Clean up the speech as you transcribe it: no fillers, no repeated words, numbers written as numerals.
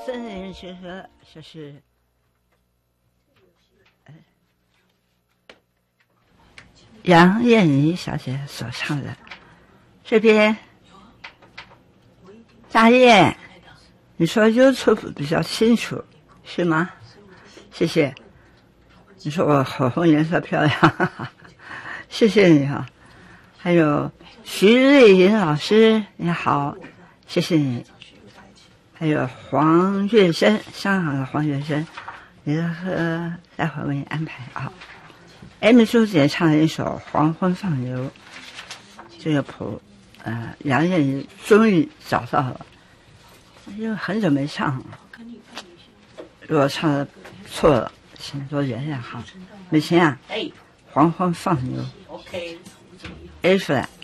森林之歌，这是杨燕妮小姐所唱的。这边大雁，你说 YouTube 比较清楚是吗？谢谢。你说我口红颜色漂亮，谢谢你啊。还有徐瑞莹老师，你好，谢谢你。还有黄月生，香港的黄月生，你待会儿为你安排啊。M 朱姐唱了一首《黄昏放牛》，这个谱，杨燕妮终于找到了，因为很久没唱了。如果唱的错了，请多原谅哈。美琴啊，黄昏放牛 ，OK，A flat。